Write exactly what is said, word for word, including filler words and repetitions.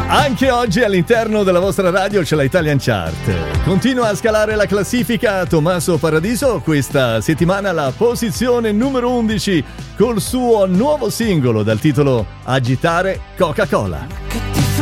Anche oggi all'interno della vostra radio c'è la Italian Chart. Continua a scalare la classifica Tommaso Paradiso, questa settimana la posizione numero undici col suo nuovo singolo dal titolo Agitare Coca-Cola.